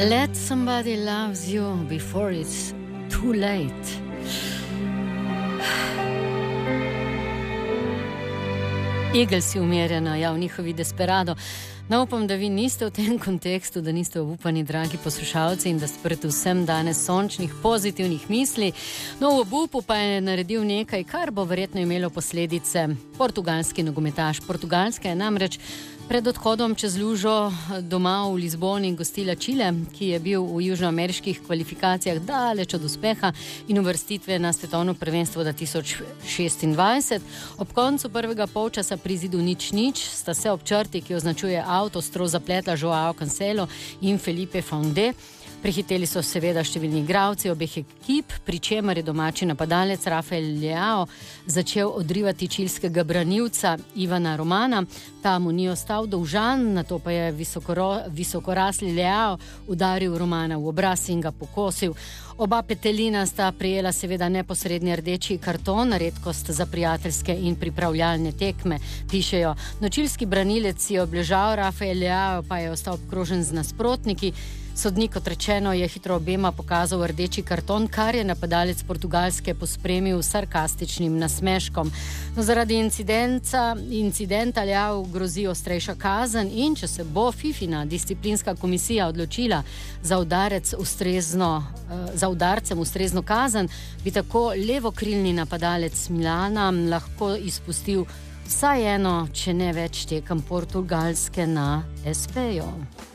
Let somebody loves you before it's too late. Eaglesi umirjeno, ja, v njihovi Desperado. No, upam, da vi niste v tem kontekstu, da niste obupani, dragi poslušalci, in da ste predvsem danes sončnih, pozitivnih misli. No, v obupu pa je naredil nekaj, kar bo verjetno imelo posledice. Portugalski nogometaš. Portugalska je namreč pred odhodom čez lužo doma v Lizboni gostila Čile, ki je bil v južnoameriških kvalifikacijah daleč od uspeha in uvrstitve na svetovno prvenstvo 2026. Ob koncu prvega polčasa pri zidu 0:0 sta se ob črti, ki označuje avto, ostro zapletla Joao Cancelo in Felipe Fonde. Prehiteli so seveda številni igralci obeh ekip, pri čemer je domači napadalec Rafael Leao začel odrivati čilskega branilca Ivana Romana. Ta mu ni ostal dolžan, nato pa je visokorasli Leao udaril Romana v obraz in ga pokosil. Oba petelina sta prijela seveda neposredni rdeči karton, redkost za prijateljske in pripravljalne tekme, pišejo. Čilski branilec je obležal, Rafael Leao pa je ostal obkrožen z nasprotniki. Sodnik, kot rečeno, je hitro obema pokazal rdeči karton, kar je napadalec Portugalske pospremil s sarkastičnim nasmeškom. No, zaradi incidenta Leao grozi ostrejša kazen in če se bo FIFIna disciplinska komisija odločila za udarcem ustrezno kazen, bi tako levokrilni napadalec Milana lahko izpustil vsaj eno, če ne več tekem Portugalske na SP-ju.